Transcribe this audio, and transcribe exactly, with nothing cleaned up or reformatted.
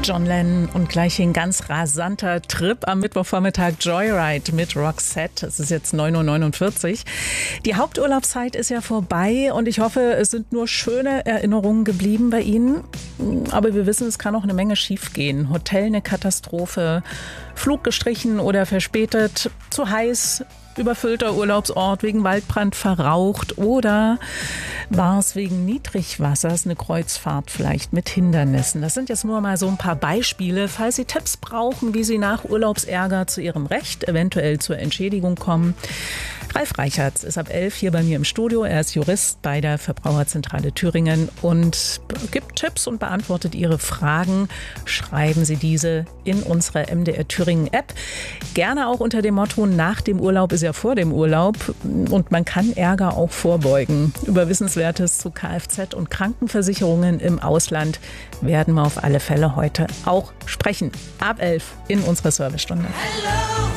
John Lennon und gleich ein ganz rasanter Trip am Mittwochvormittag Joyride mit Roxette. Es ist jetzt neun Uhr neunundvierzig. Die Haupturlaubszeit ist ja vorbei und ich hoffe, es sind nur schöne Erinnerungen geblieben bei Ihnen. Aber wir wissen, es kann auch eine Menge schiefgehen. Hotel eine Katastrophe, Flug gestrichen oder verspätet, zu heiß, überfüllter Urlaubsort wegen Waldbrand verraucht oder war es wegen Niedrigwassers eine Kreuzfahrt vielleicht mit Hindernissen. Das sind jetzt nur mal so ein paar Beispiele. Falls Sie Tipps brauchen, wie Sie nach Urlaubsärger zu Ihrem Recht, eventuell zur Entschädigung kommen. Ralf Reichertz ist ab elf hier bei mir im Studio. Er ist Jurist bei der Verbraucherzentrale Thüringen und gibt Tipps und beantwortet Ihre Fragen. Schreiben Sie diese in unsere M D R Thüringen App. Gerne auch unter dem Motto, nach dem Urlaub ist ja vor dem Urlaub und man kann Ärger auch vorbeugen. Über Wissenswertes zu Kfz- und Krankenversicherungen im Ausland werden wir auf alle Fälle heute auch sprechen. Ab elf in unserer Servicestunde. Hello.